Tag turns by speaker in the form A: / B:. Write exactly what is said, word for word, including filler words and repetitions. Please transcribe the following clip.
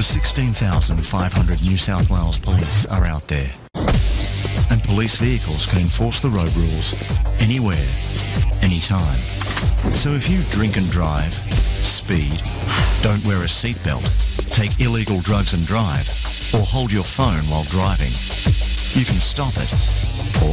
A: sixteen thousand five hundred New South Wales police are out there. And police vehicles can enforce the road rules anywhere, anytime. So if you drink and drive, speed, don't wear a seatbelt, take illegal drugs and drive, or hold your phone while driving, you can stop it, or